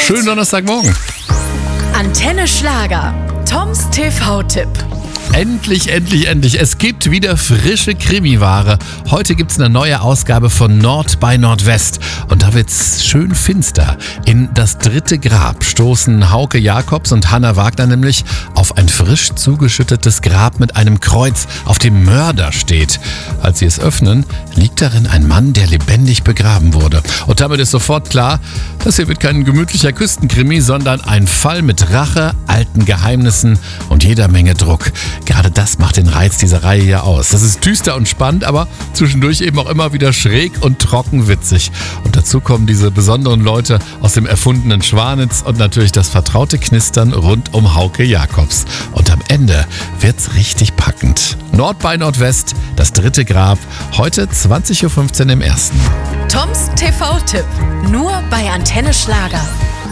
Schönen Donnerstagmorgen. Antenne Schlager. Toms TV-Tipp. Endlich. Es gibt wieder frische Krimiware. Heute gibt's eine neue Ausgabe von Nord bei Nordwest. Und da wird's schön finster. In das dritte Grab stoßen Hauke Jacobs und Hannah Wagner nämlich auf ein frisch zugeschüttetes Grab mit einem Kreuz, auf dem Mörder steht. Als sie es öffnen, liegt darin ein Mann, der lebendig begraben wurde. Und damit ist sofort klar, das hier wird kein gemütlicher Küstenkrimi, sondern ein Fall mit Rache, alten Geheimnissen und jeder Menge Druck. Gerade das macht den Reiz dieser Reihe hier aus. Das ist düster und spannend, aber zwischendurch eben auch immer wieder schräg und trocken witzig. Und dazu kommen diese besonderen Leute aus dem erfundenen Schwanitz und natürlich das vertraute Knistern rund um Hauke Jacobs. Und am Ende wird's richtig packend. Nord bei Nordwest, das dritte Grab, heute 20.15 Uhr im Ersten. Toms TV-Tipp. Nur bei Antenne Schlager.